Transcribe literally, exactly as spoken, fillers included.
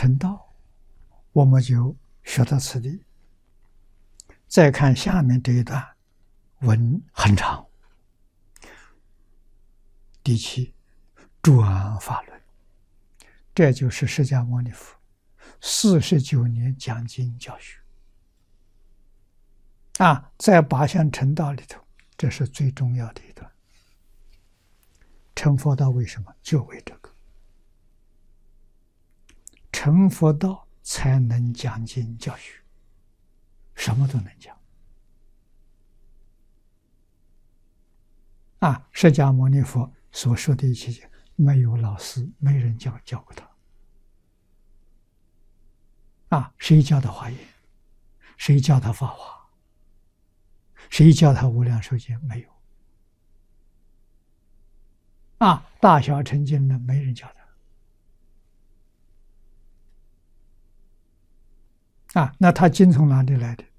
成道，我们就学到此地。再看下面这一段，文很长。第七，转法轮，这就是释迦牟尼佛四十九年讲经教学啊，在八相成道里头，这是最重要的一段。成佛道为什么？就为这个。成佛道才能讲经教学，什么都能讲。啊，释迦牟尼佛所说的一切，没有老师，没人教教过他。啊，谁教他华严？谁教他法华？谁教他无量寿经？没有。啊，大小乘经呢，没人教他。啊，那他经从哪里来的？